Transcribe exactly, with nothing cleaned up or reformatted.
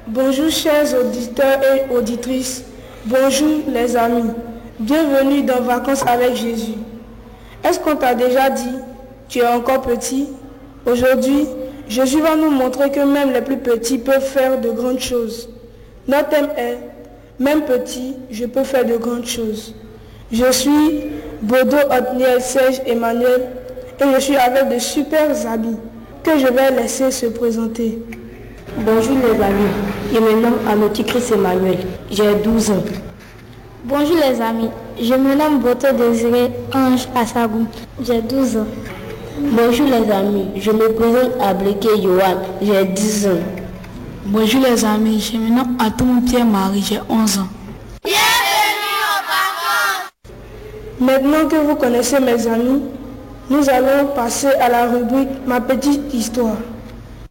Bonjour chers auditeurs et auditrices, bonjour les amis, bienvenue dans Vacances avec Jésus. Est-ce qu'on t'a déjà dit, tu es encore petit? Aujourd'hui, Jésus va nous montrer que même les plus petits peuvent faire de grandes choses. Notre thème est, même petit, je peux faire de grandes choses. Je suis Bodo Othniel Serge Emmanuel et je suis avec de super amis que je vais laisser se présenter. Bonjour les amis, je me nomme Anoti Chris Emmanuel, j'ai douze ans. Bonjour les amis, je me nomme Boto Désiré Ange Assagou, j'ai douze ans. Bonjour les amis, je me présente à Bleke Yohan, j'ai dix ans. Bonjour les amis, je me nomme Atoum Pierre-Marie, j'ai onze ans. Bienvenue aux vacances. Maintenant que vous connaissez mes amis, nous allons passer à la rubrique Ma petite histoire.